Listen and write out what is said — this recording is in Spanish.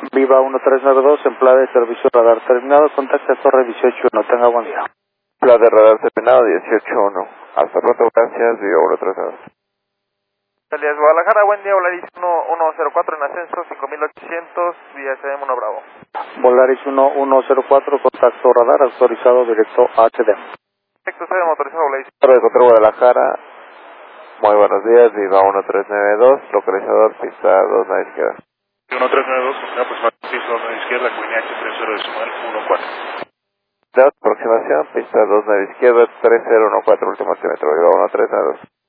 Viva 1392, en plan de servicio radar terminado, contacta Torre 181, tenga buen día. Plan de radar terminado 181. Hasta pronto, gracias, Viva 1392. Elías Guadalajara, buen día, Volaris 1104 en ascenso, 5800, vía SM 1 Bravo. Volaris 1104, contacto radar autorizado directo a HD. Perfecto, se motorizado Volaris. Torre de control Guadalajara, muy buenos días, Viva 1392, localizador pista 2 a la izquierda. 1392, pues pista 2 a la izquierda, línea H30 decimal 14. De aproximación, pista 2 a la izquierda, 3014, último altímetro, Viva 1392.